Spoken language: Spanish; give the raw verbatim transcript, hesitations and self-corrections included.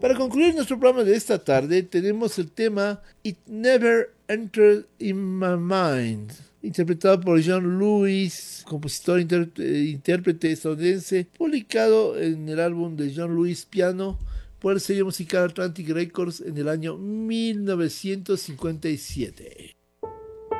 Para concluir nuestro programa de esta tarde, tenemos el tema It Never Entered in My Mind, interpretado por John Lewis, compositor e inter intérprete estadounidense, publicado en el álbum de John Lewis Piano por el sello musical Atlantic Records en el año mil novecientos cincuenta y siete.